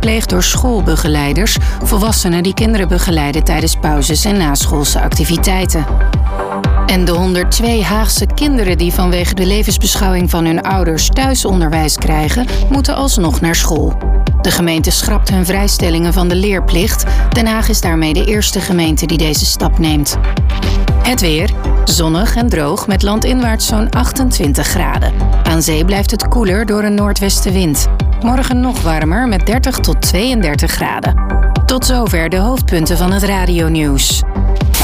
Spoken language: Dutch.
gepleegd door schoolbegeleiders, volwassenen die kinderen begeleiden tijdens pauzes en naschoolse activiteiten. En de 102 Haagse kinderen die vanwege de levensbeschouwing van hun ouders thuisonderwijs krijgen, moeten alsnog naar school. De gemeente schrapt hun vrijstellingen van de leerplicht. Den Haag is daarmee de eerste gemeente die deze stap neemt. Het weer. Zonnig en droog met landinwaarts zo'n 28 graden. Aan zee blijft het koeler door een noordwestenwind. Morgen nog warmer met 30 tot 32 graden. Tot zover de hoofdpunten van het radionieuws.